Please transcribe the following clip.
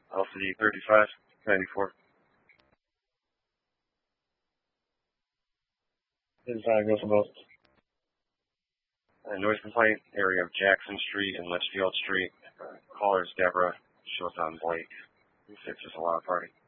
LCD 3594. Inside goes both. Noise complaint, area of Jackson Street and Litchfield Street. Caller is Deborah. Shows on Blake. 6 is a loud party.